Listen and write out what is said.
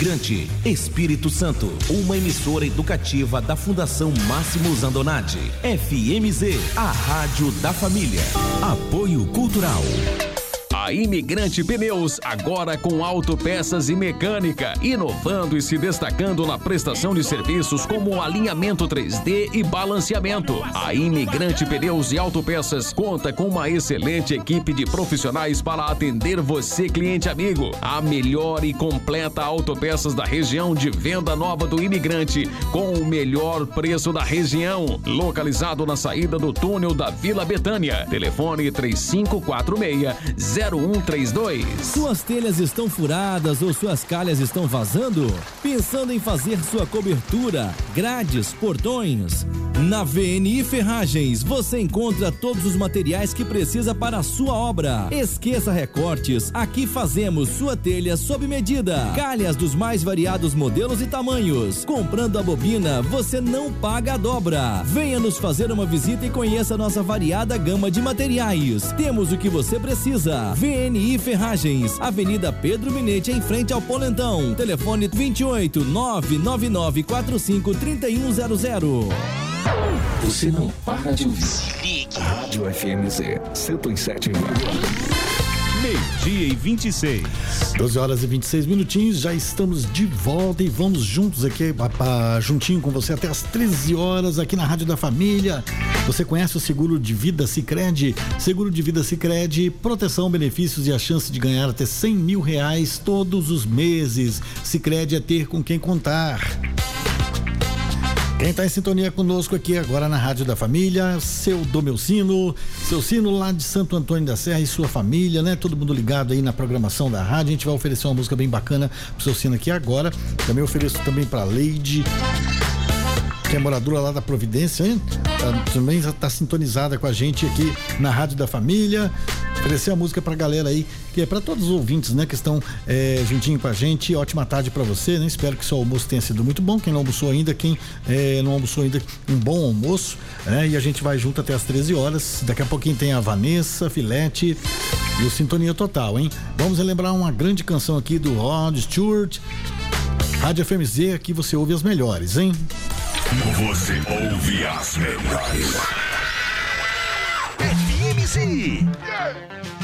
Imigrante, Espírito Santo, uma emissora educativa da Fundação Máximo Zandonati. FMZ, a rádio da família. Apoio Cultural. A Imigrante Pneus, agora com autopeças e mecânica, inovando e se destacando na prestação de serviços como alinhamento 3D e balanceamento. A Imigrante Pneus e Autopeças conta com uma excelente equipe de profissionais para atender você, cliente amigo. A melhor e completa autopeças da região de Venda Nova do Imigrante, com o melhor preço da região. Localizado na saída do túnel da Vila Betânia. Telefone 3546-0132. Suas telhas estão furadas ou suas calhas estão vazando? Pensando em fazer sua cobertura, grades, portões? Na VNI Ferragens você encontra todos os materiais que precisa para a sua obra. Esqueça recortes, aqui fazemos sua telha sob medida. Calhas dos mais variados modelos e tamanhos. Comprando a bobina, você não paga a dobra. Venha nos fazer uma visita e conheça nossa variada gama de materiais. Temos o que você precisa. VNI Ferragens, Avenida Pedro Minete, em frente ao Polentão. Telefone 28 999453100. Você não para de ouvir. Rádio FMZ 107,1. 12h26. 12 horas e 26 minutinhos, já estamos de volta e vamos juntos aqui, juntinho com você até as 13 horas aqui na Rádio da Família. Você conhece o Seguro de Vida Sicredi? Seguro de Vida Sicredi, proteção, benefícios e a chance de ganhar até R$100 mil todos os meses. Sicredi é ter com quem contar. Quem está em sintonia conosco aqui agora na Rádio da Família, seu Domeucino, seu Sino lá de Santo Antônio da Serra e sua família, né? Todo mundo ligado aí na programação da rádio. A gente vai oferecer uma música bem bacana pro seu Sino aqui agora. Também ofereço também pra Leide, que é moradora lá da Providência, hein? Também já tá sintonizada com a gente aqui na Rádio da Família. Oferecer a música pra galera aí, que é pra todos os ouvintes, né, que estão juntinho com a gente. Ótima tarde pra você, né? Espero que seu almoço tenha sido muito bom. Quem não almoçou ainda, não almoçou ainda, um bom almoço, né? E a gente vai junto até as 13 horas. Daqui a pouquinho tem a Vanessa, Filete e o Sintonia Total, hein? Vamos relembrar uma grande canção aqui do Rod Stewart. Rádio FMZ, aqui você ouve as melhores, hein? Você ouve as melhores. FMZ.